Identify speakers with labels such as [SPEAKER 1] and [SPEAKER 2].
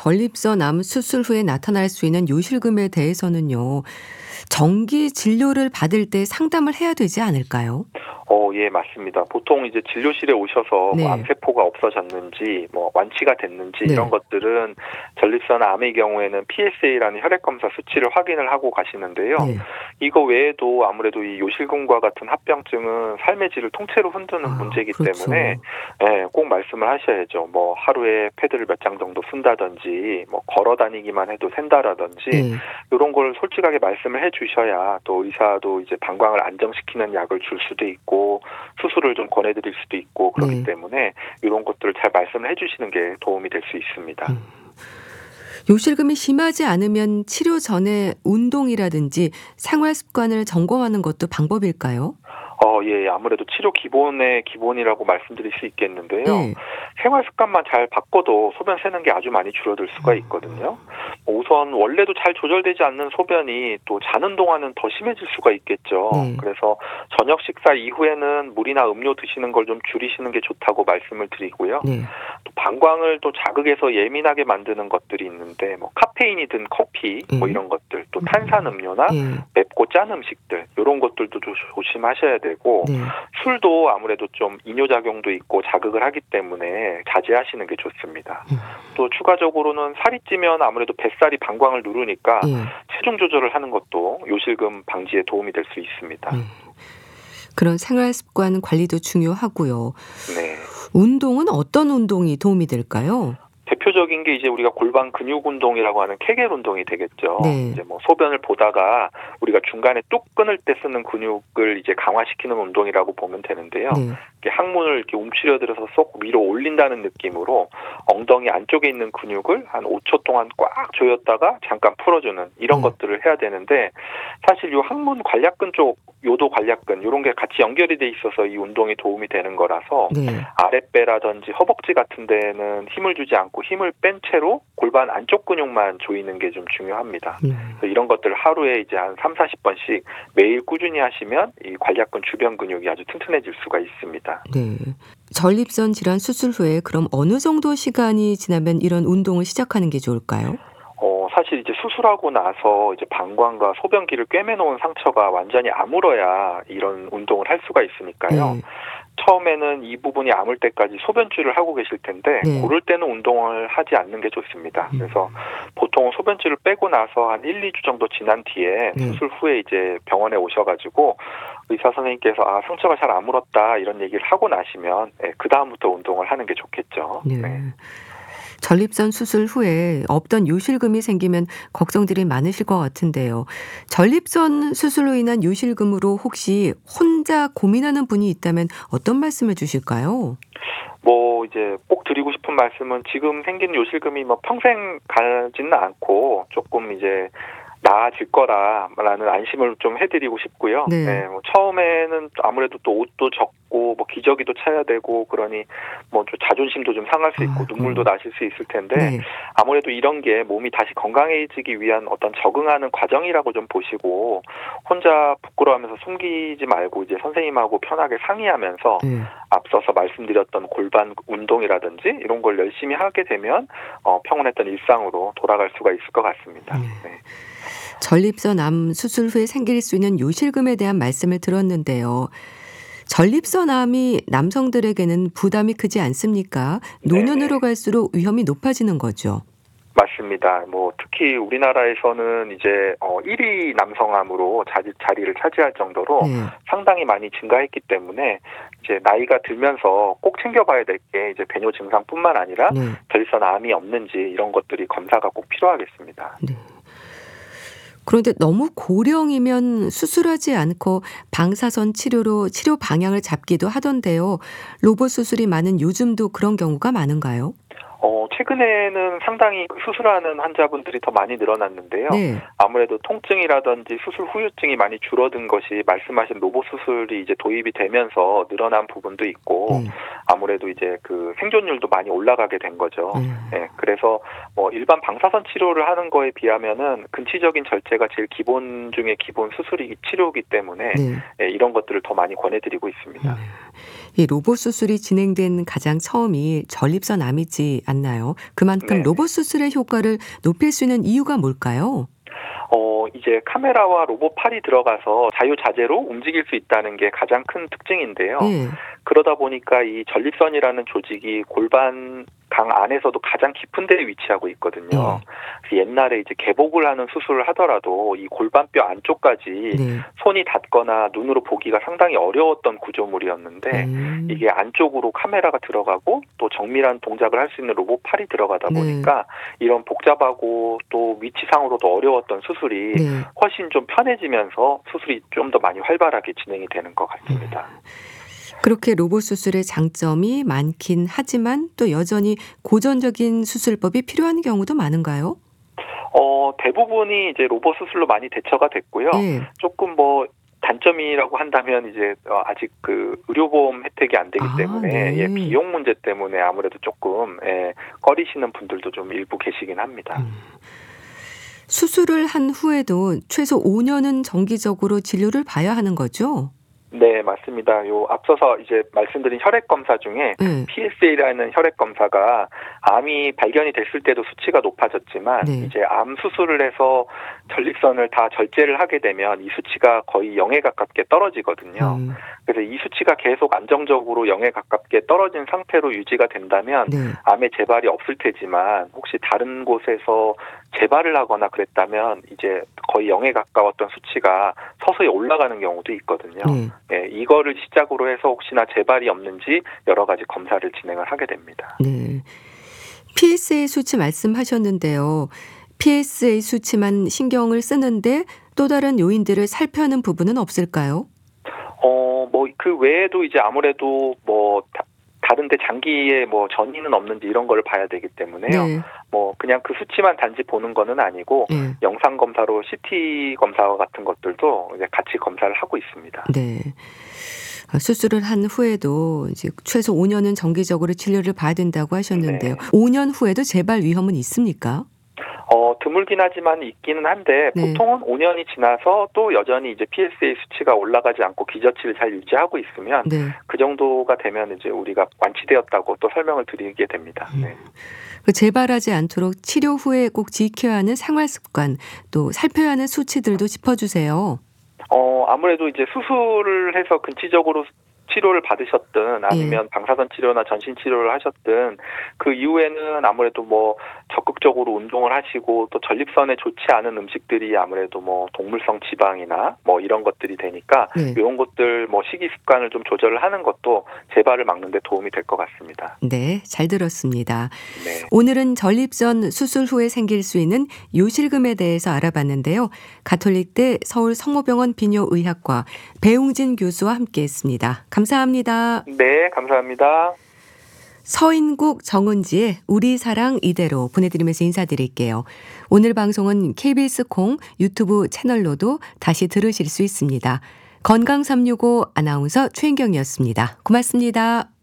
[SPEAKER 1] 전립선 암 수술 후에 나타날 수 있는 요실금에 대해서는요. 정기 진료를 받을 때 상담을 해야 되지 않을까요?
[SPEAKER 2] 예, 맞습니다. 보통 이제 진료실에 오셔서 뭐
[SPEAKER 1] 네.
[SPEAKER 2] 암세포가 없어졌는지, 뭐 완치가 됐는지
[SPEAKER 1] 네.
[SPEAKER 2] 이런 것들은 전립선 암의 경우에는 PSA라는 혈액검사 수치를 확인을 하고 가시는데요.
[SPEAKER 1] 네.
[SPEAKER 2] 이거 외에도 아무래도 이 요실금과 같은 합병증은 삶의 질을 통째로 흔드는 문제이기
[SPEAKER 1] 그렇죠.
[SPEAKER 2] 때문에 꼭 말씀을 하셔야죠. 뭐 하루에 패드를 몇 장 정도 쓴다든지, 뭐 걸어 다니기만 해도 샌다라든지
[SPEAKER 1] 네.
[SPEAKER 2] 이런 걸 솔직하게 말씀을 해주셔야 또 의사도 이제 방광을 안정시키는 약을 줄 수도 있고 수술을 좀 권해드릴 수도 있고 그렇기
[SPEAKER 1] 네.
[SPEAKER 2] 때문에 이런 것들을 잘 말씀을 해주시는 게 도움이 될 수 있습니다.
[SPEAKER 1] 요실금이 심하지 않으면 치료 전에 운동이라든지 생활 습관을 점검하는 것도 방법일까요?
[SPEAKER 2] 예, 아무래도 치료 기본의 기본이라고 말씀드릴 수 있겠는데요.
[SPEAKER 1] 네.
[SPEAKER 2] 생활 습관만 잘 바꿔도 소변 새는 게 아주 많이 줄어들 수가 있거든요. 우선 원래도 잘 조절되지 않는 소변이 또 자는 동안은 더 심해질 수가 있겠죠.
[SPEAKER 1] 네.
[SPEAKER 2] 그래서 저녁 식사 이후에는 물이나 음료 드시는 걸 좀 줄이시는 게 좋다고 말씀을 드리고요.
[SPEAKER 1] 네.
[SPEAKER 2] 또 방광을 또 자극해서 예민하게 만드는 것들이 있는데 뭐 카페인이 든 커피 뭐 이런 것들, 또 탄산음료나
[SPEAKER 1] 예.
[SPEAKER 2] 맵고 짠 음식들 이런 것들도 조심하셔야 되고
[SPEAKER 1] 네.
[SPEAKER 2] 술도 아무래도 좀 이뇨작용도 있고 자극을 하기 때문에 자제하시는 게 좋습니다. 또 추가적으로는 살이 찌면 아무래도 뱃살이 방광을 누르니까
[SPEAKER 1] 예.
[SPEAKER 2] 체중 조절을 하는 것도 요실금 방지에 도움이 될 수 있습니다.
[SPEAKER 1] 그런 생활 습관 관리도 중요하고요.
[SPEAKER 2] 네.
[SPEAKER 1] 운동은 어떤 운동이 도움이 될까요?
[SPEAKER 2] 대표적인 게 이제 우리가 골반 근육 운동이라고 하는 케겔 운동이 되겠죠.
[SPEAKER 1] 네.
[SPEAKER 2] 이제 뭐 소변을 보다가 우리가 중간에 뚝 끊을 때 쓰는 근육을 이제 강화시키는 운동이라고 보면 되는데요.
[SPEAKER 1] 네.
[SPEAKER 2] 이렇게 항문을 이렇게 움츠려들어서 쏙 위로 올린다는 느낌으로 엉덩이 안쪽에 있는 근육을 한 5초 동안 꽉 조였다가 잠깐 풀어주는 이런 것들을 해야 되는데 사실 이 항문 관략근 쪽 요도 관략근 이런 게 같이 연결이 돼 있어서 이 운동이 도움이 되는 거라서
[SPEAKER 1] 네.
[SPEAKER 2] 아랫배라든지 허벅지 같은 데는 힘을 주지 않고 힘을 뺀 채로 골반 안쪽 근육만 조이는 게 좀 중요합니다. 그래서 이런 것들을 하루에 이제 한 30-40번씩 매일 꾸준히 하시면 이 관략근 주변 근육이 아주 튼튼해질 수가 있습니다.
[SPEAKER 1] 네. 전립선 질환 수술 후에 그럼 어느 정도 시간이 지나면 이런 운동을 시작하는 게 좋을까요?
[SPEAKER 2] 사실 이제 수술하고 나서 이제 방광과 소변기를 꿰매놓은 상처가 완전히 아물어야 이런 운동을 할 수가 있으니까요.
[SPEAKER 1] 네.
[SPEAKER 2] 처음에는 이 부분이 아물 때까지 소변줄을 하고 계실 텐데
[SPEAKER 1] 네.
[SPEAKER 2] 그럴 때는 운동을 하지 않는 게 좋습니다. 그래서 보통 소변줄을 빼고 나서 한 1-2주 정도 지난 뒤에
[SPEAKER 1] 네.
[SPEAKER 2] 수술 후에 이제 병원에 오셔가지고 의사 선생님께서 상처가 잘 아물었다 이런 얘기를 하고 나시면 그 다음부터 운동을 하는 게 좋겠죠.
[SPEAKER 1] 네.
[SPEAKER 2] 네.
[SPEAKER 1] 전립선 수술 후에 없던 요실금이 생기면 걱정들이 많으실 것 같은데요. 전립선 수술로 인한 요실금으로 혹시 혼자 고민하는 분이 있다면 어떤 말씀을 주실까요?
[SPEAKER 2] 뭐 이제 꼭 드리고 싶은 말씀은 지금 생긴 요실금이 뭐 평생 가지는 않고 조금 이제 나아질 거라라는 안심을 좀 해드리고 싶고요.
[SPEAKER 1] 네.
[SPEAKER 2] 네, 뭐 처음에는 아무래도 또 옷도 적고 뭐 기저귀도 차야 되고 그러니 뭐 좀 자존심도 좀 상할 수 있고 눈물도 나실 수 있을 텐데
[SPEAKER 1] 네.
[SPEAKER 2] 아무래도 이런 게 몸이 다시 건강해지기 위한 어떤 적응하는 과정이라고 좀 보시고 혼자 부끄러워하면서 숨기지 말고 이제 선생님하고 편하게 상의하면서
[SPEAKER 1] 네.
[SPEAKER 2] 앞서서 말씀드렸던 골반 운동이라든지 이런 걸 열심히 하게 되면 평온했던 일상으로 돌아갈 수가 있을 것 같습니다. 네.
[SPEAKER 1] 전립선 암 수술 후에 생길 수 있는 요실금에 대한 말씀을 들었는데요. 전립선 암이 남성들에게는 부담이 크지 않습니까? 노년으로 갈수록 위험이 높아지는 거죠.
[SPEAKER 2] 맞습니다. 뭐 특히 우리나라에서는 이제 1위 남성암으로 자리를 차지할 정도로
[SPEAKER 1] 네.
[SPEAKER 2] 상당히 많이 증가했기 때문에 이제 나이가 들면서 꼭 챙겨봐야 될 게 이제 배뇨 증상뿐만 아니라
[SPEAKER 1] 네.
[SPEAKER 2] 전립선 암이 없는지 이런 것들이 검사가 꼭 필요하겠습니다.
[SPEAKER 1] 네. 그런데 너무 고령이면 수술하지 않고 방사선 치료로 치료 방향을 잡기도 하던데요. 로봇 수술이 많은 요즘도 그런 경우가 많은가요?
[SPEAKER 2] 최근에는 상당히 수술하는 환자분들이 더 많이 늘어났는데요.
[SPEAKER 1] 네.
[SPEAKER 2] 아무래도 통증이라든지 수술 후유증이 많이 줄어든 것이 말씀하신 로봇 수술이 이제 도입이 되면서 늘어난 부분도 있고 아무래도 이제 그 생존율도 많이 올라가게 된 거죠. 네, 그래서 뭐 일반 방사선 치료를 하는 거에 비하면은 근치적인 절제가 제일 기본 중에 기본 치료이기 때문에
[SPEAKER 1] 네.
[SPEAKER 2] 이런 것들을 더 많이 권해드리고 있습니다.
[SPEAKER 1] 이 로봇 수술이 진행된 가장 처음이 전립선 암이지 않나요? 그만큼
[SPEAKER 2] 네.
[SPEAKER 1] 로봇 수술의 효과를 높일 수 있는 이유가 뭘까요?
[SPEAKER 2] 이제 카메라와 로봇 팔이 들어가서 자유자재로 움직일 수 있다는 게 가장 큰 특징인데요.
[SPEAKER 1] 예.
[SPEAKER 2] 그러다 보니까 이 전립선이라는 조직이 골반 강 안에서도 가장 깊은 데에 위치하고 있거든요. 그래서 옛날에 이제 개복을 하는 수술을 하더라도 이 골반뼈 안쪽까지
[SPEAKER 1] 네.
[SPEAKER 2] 손이 닿거나 눈으로 보기가 상당히 어려웠던 구조물이었는데 이게 안쪽으로 카메라가 들어가고 또 정밀한 동작을 할 수 있는 로봇 팔이 들어가다
[SPEAKER 1] 네.
[SPEAKER 2] 보니까 이런 복잡하고 또 위치상으로도 어려웠던 수술이
[SPEAKER 1] 네.
[SPEAKER 2] 훨씬 좀 편해지면서 수술이 좀 더 많이 활발하게 진행이 되는 것 같습니다.
[SPEAKER 1] 그렇게 로봇 수술의 장점이 많긴 하지만 또 여전히 고전적인 수술법이 필요한 경우도 많은가요?
[SPEAKER 2] 대부분이 이제 로봇 수술로 많이 대처가 됐고요.
[SPEAKER 1] 예.
[SPEAKER 2] 조금 뭐 단점이라고 한다면 이제 아직 그 의료보험 혜택이 안 되기
[SPEAKER 1] 아,
[SPEAKER 2] 때문에
[SPEAKER 1] 네.
[SPEAKER 2] 비용 문제 때문에 아무래도 조금 꺼리시는 분들도 좀 일부 계시긴 합니다.
[SPEAKER 1] 수술을 한 후에도 최소 5년은 정기적으로 진료를 봐야 하는 거죠?
[SPEAKER 2] 네, 맞습니다. 앞서서 이제 말씀드린 혈액 검사 중에
[SPEAKER 1] 네.
[SPEAKER 2] PSA라는 혈액 검사가 암이 발견이 됐을 때도 수치가 높아졌지만
[SPEAKER 1] 네.
[SPEAKER 2] 이제 암 수술을 해서 전립선을 다 절제를 하게 되면 이 수치가 거의 0에 가깝게 떨어지거든요. 그래서 이 수치가 계속 안정적으로 0에 가깝게 떨어진 상태로 유지가 된다면
[SPEAKER 1] 네.
[SPEAKER 2] 암의 재발이 없을 테지만 혹시 다른 곳에서 재발을 하거나 그랬다면 이제 거의 0에 가까웠던 수치가 서서히 올라가는 경우도 있거든요.
[SPEAKER 1] 네.
[SPEAKER 2] 이거를 시작으로 해서 혹시나 재발이 없는지 여러 가지 검사를 진행을 하게 됩니다.
[SPEAKER 1] 네. PSA 수치 말씀하셨는데요. PSA 수치만 신경을 쓰는데 또 다른 요인들을 살펴야 하는 부분은 없을까요?
[SPEAKER 2] 그 외에도 이제 아무래도 다른데 장기에 전이는 없는지 이런 걸 봐야 되기 때문에요.
[SPEAKER 1] 네.
[SPEAKER 2] 그냥 그 수치만 단지 보는 거는 아니고
[SPEAKER 1] 네.
[SPEAKER 2] 영상 검사로 CT 검사와 같은 것들도 이제 같이 검사를 하고 있습니다.
[SPEAKER 1] 네. 수술을 한 후에도 이제 최소 5년은 정기적으로 진료를 봐야 된다고 하셨는데요.
[SPEAKER 2] 네.
[SPEAKER 1] 5년 후에도 재발 위험은 있습니까?
[SPEAKER 2] 드물긴 하지만 있기는 한데
[SPEAKER 1] 네.
[SPEAKER 2] 보통은 5년이 지나서 또 여전히 이제 PSA 수치가 올라가지 않고 기저치를 잘 유지하고 있으면
[SPEAKER 1] 네.
[SPEAKER 2] 그 정도가 되면 이제 우리가 완치되었다고 또 설명을 드리게 됩니다. 네.
[SPEAKER 1] 그 재발하지 않도록 치료 후에 꼭 지켜야 하는 생활 습관, 또 살펴야 하는 수치들도 짚어주세요.
[SPEAKER 2] 아무래도 이제 수술을 해서 근치적으로 치료를 받으셨든 아니면 방사선 치료나 전신 치료를 하셨든 그 이후에는 아무래도 적극적으로 운동을 하시고 또 전립선에 좋지 않은 음식들이 아무래도 동물성 지방이나 이런 것들이 되니까
[SPEAKER 1] 네.
[SPEAKER 2] 이런 것들 식이 습관을 좀 조절을 하는 것도 재발을 막는 데 도움이 될 것 같습니다.
[SPEAKER 1] 네, 잘 들었습니다.
[SPEAKER 2] 네.
[SPEAKER 1] 오늘은 전립선 수술 후에 생길 수 있는 요실금에 대해서 알아봤는데요. 가톨릭대 서울 성모병원 비뇨의학과 배웅진 교수와 함께했습니다. 감사합니다.
[SPEAKER 2] 네, 감사합니다.
[SPEAKER 1] 서인국 정은지의 우리 사랑 이대로 보내드리면서 인사드릴게요. 오늘 방송은 KBS 콩 유튜브 채널로도 다시 들으실 수 있습니다. 건강365 아나운서 최인경이었습니다. 고맙습니다.